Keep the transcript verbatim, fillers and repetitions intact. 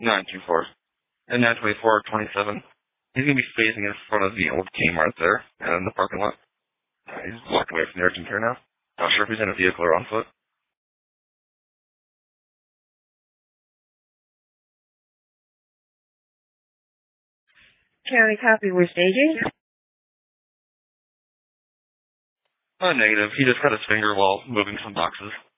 nine two four. And nine twenty-four twenty-seven. He's going to be phasing in front of the old Kmart there, and in the parking lot. Uh, he's walking away from the urgent care now. Not sure if he's in a vehicle or on foot. County copy, we're staging. Uh, negative. He just cut his finger while moving some boxes.